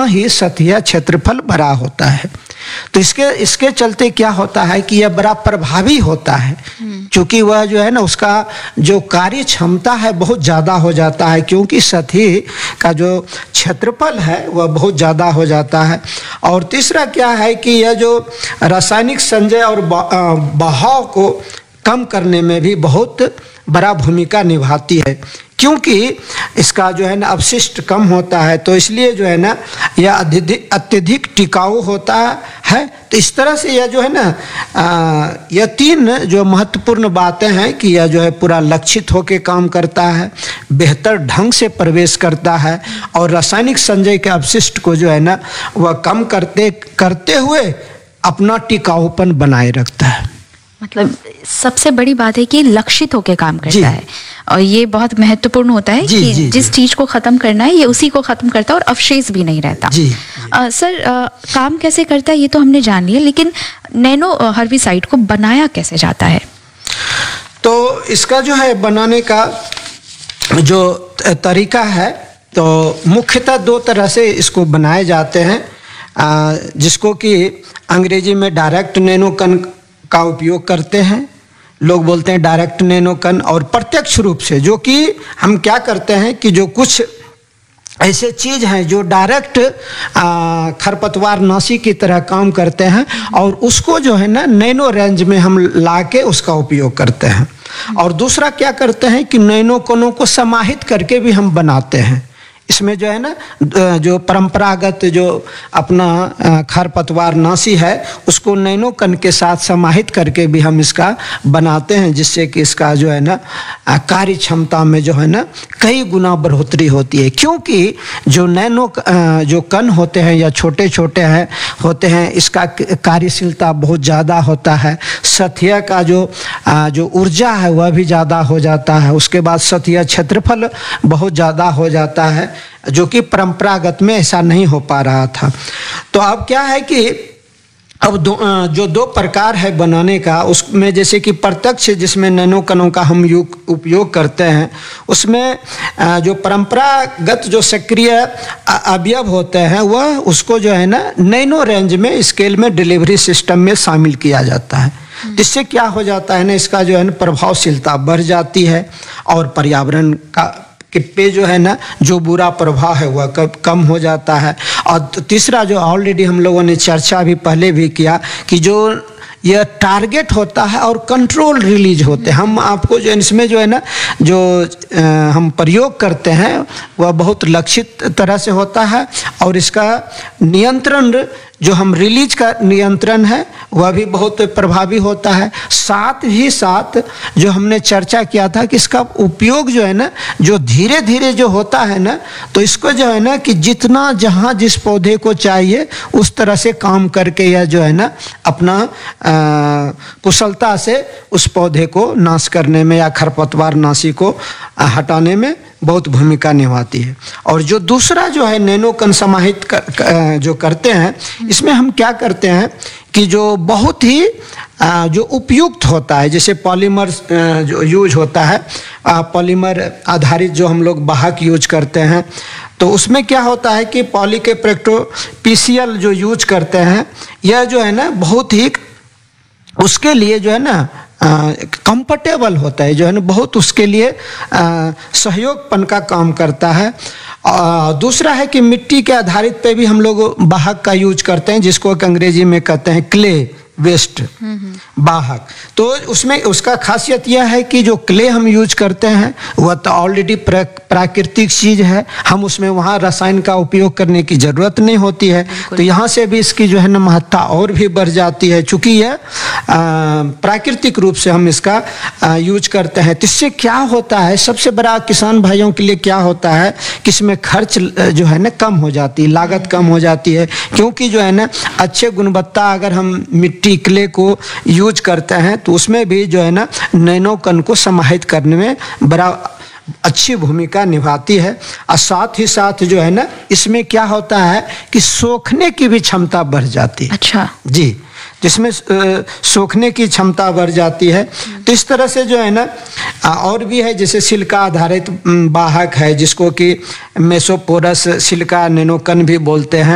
ही सतह क्षेत्रफल बड़ा होता है। तो इसके चलते क्या होता है कि यह बड़ा प्रभावी होता है, क्योंकि वह जो है ना उसका जो कार्य क्षमता है बहुत ज़्यादा हो जाता है, क्योंकि सतह का जो क्षेत्रफल है वह बहुत ज़्यादा हो जाता है। और तीसरा क्या है कि यह जो रासायनिक संचय और बहाव को कम करने में भी बहुत बड़ा भूमिका निभाती है, क्योंकि इसका जो है ना अपशिष्ट कम होता है, तो इसलिए जो है ना यह अत्यधिक टिकाऊ होता है। तो इस तरह से यह जो है ना यह तीन जो महत्वपूर्ण बातें हैं कि यह जो है पूरा लक्षित होकर काम करता है, बेहतर ढंग से प्रवेश करता है और रासायनिक संचय के अपशिष्ट को जो है ना वह कम करते हुए अपना टिकाऊपन बनाए रखता है। मतलब सबसे बड़ी बात है कि लक्षित होकर काम करता है, और ये बहुत महत्वपूर्ण होता है कि जिस चीज को खत्म करना है ये उसी को खत्म करता है और अवशेष भी नहीं रहता। सर, काम कैसे करता है ये तो हमने जान लिया, लेकिन नैनो हर्बिसाइड को बनाया कैसे जाता है? तो इसका जो है बनाने का जो तरीका है, तो मुख्यतः दो तरह से इसको बनाए जाते हैं, जिसको कि अंग्रेजी में डायरेक्ट नैनोकण का उपयोग करते हैं। लोग बोलते हैं डायरेक्ट नैनोकण, और प्रत्यक्ष रूप से जो कि हम क्या करते हैं कि जो कुछ ऐसे चीज़ हैं जो डायरेक्ट खरपतवार नाशी की तरह काम करते हैं, और उसको जो है ना नैनो रेंज में हम लाके उसका उपयोग करते हैं। और दूसरा क्या करते हैं कि नैनोकणों को समाहित करके भी हम बनाते हैं। इसमें जो है ना जो परंपरागत जो अपना खरपतवार नाशी है उसको नैनोकण के साथ समाहित करके भी हम इसका बनाते हैं, जिससे कि इसका जो है ना कार्य क्षमता में जो है ना कई गुना बढ़ोतरी होती है, क्योंकि जो जो कण होते हैं या छोटे छोटे होते हैं इसका कार्यशीलता बहुत ज़्यादा होता है। सतह का जो ऊर्जा है वह भी ज़्यादा हो जाता है। उसके बाद सतह क्षेत्रफल बहुत ज़्यादा हो जाता है, जो कि परंपरागत में ऐसा नहीं हो पा रहा था। तो अब क्या है कि अब जो दो प्रकार है बनाने का, उसमें जैसे कि प्रत्यक्ष जिसमें नैनोकणों का हम उपयोग करते हैं, उसमें जो परंपरागत जो सक्रिय अवयव होते हैं वह उसको जो है ना नैनो रेंज में स्केल में डिलीवरी सिस्टम में शामिल किया जाता है। इससे क्या हो जाता है ना, इसका जो है ना प्रभावशीलता बढ़ जाती है और पर्यावरण पे जो है ना जो बुरा प्रभाव है वह कम हो जाता है। और तीसरा जो ऑलरेडी हम लोगों ने चर्चा भी पहले भी किया कि जो यह टारगेट होता है और कंट्रोल रिलीज होते हैं। हम आपको जो इसमें जो है ना जो हम प्रयोग करते हैं वह बहुत लक्षित तरह से होता है, और इसका नियंत्रण जो हम रिलीज का नियंत्रण है वह भी बहुत प्रभावी होता है। साथ ही साथ जो हमने चर्चा किया था कि इसका उपयोग जो है ना जो धीरे धीरे जो होता है ना, तो इसको जो है ना कि जितना जहाँ जिस पौधे को चाहिए उस तरह से काम करके यह जो है ना अपना कुशलता से उस पौधे को नाश करने में या खरपतवार नाशी को हटाने में बहुत भूमिका निभाती है। और जो दूसरा जो है नैनोकण समाहित जो करते हैं, इसमें हम क्या करते हैं कि जो बहुत ही जो उपयुक्त होता है, जैसे पॉलीमर जो यूज होता है, पॉलीमर आधारित जो हम लोग वाहक यूज करते हैं, तो उसमें क्या होता है कि पॉलीकेप्रेक्टो पीसीएल जो यूज करते हैं यह जो है ना बहुत ही उसके लिए जो है ना कंफर्टेबल होता है, जो है ना बहुत उसके लिए सहयोगपन का काम करता है। दूसरा है कि मिट्टी के आधारित पे भी हम लोग वाहक का यूज करते हैं, जिसको अंग्रेजी में कहते हैं क्ले वेस्ट वाहक। तो उसमें उसका खासियत यह है कि जो क्ले हम यूज करते हैं वह तो ऑलरेडी प्राकृतिक चीज है, हम उसमें वहाँ रसायन का उपयोग करने की जरूरत नहीं होती है। तो यहाँ से भी इसकी जो है ना महत्ता और भी बढ़ जाती है, चूंकि यह प्राकृतिक रूप से हम इसका यूज करते हैं। तो इससे क्या होता है, सबसे बड़ा किसान भाइयों के लिए क्या होता है कि इसमें खर्च जो है ना कम हो जाती है, लागत कम हो जाती है, क्योंकि जो है ना अच्छे गुणवत्ता अगर हम मिट्टी क्ले को यूज करते हैं तो उसमें भी जो है ना नैनोकण को समाहित करने में बड़ा अच्छी भूमिका निभाती है। और साथ ही साथ जो है ना इसमें क्या होता है कि सोखने की भी क्षमता बढ़ जाती है। अच्छा जी, जिसमें सोखने की क्षमता बढ़ जाती है। तो इस तरह से जो है ना और भी है, जैसे सिलिका आधारित वाहक है जिसको कि मेसोपोरस सिलिका नैनोकण भी बोलते हैं।